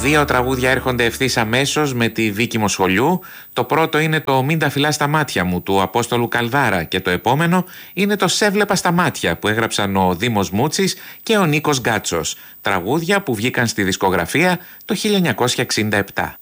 Δύο τραγούδια έρχονται ευθύς αμέσως με τη Βίκη Μοσχολιού. Το πρώτο είναι το «Μην τα φυλάς στα μάτια μου» του Απόστολου Καλδάρα και το επόμενο είναι το «Σε βλέπα στα μάτια» που έγραψαν ο Δήμος Μούτσης και ο Νίκος Γκάτσος. Τραγούδια που βγήκαν στη δισκογραφία το 1967.